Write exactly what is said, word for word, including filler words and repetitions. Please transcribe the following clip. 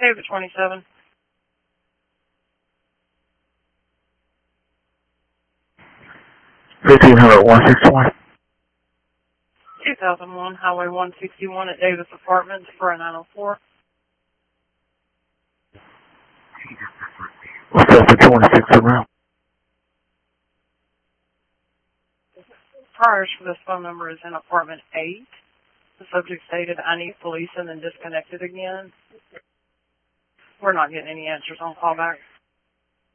David twenty-seven. fifteen hundred, one sixty-one. two thousand one, Highway one sixty-one at Davis Apartments for a nine oh four. What's that for twenty-six around? Priors for this phone number is in apartment eight. The subject stated, I need police, and then disconnected again. We're not getting any answers on callback.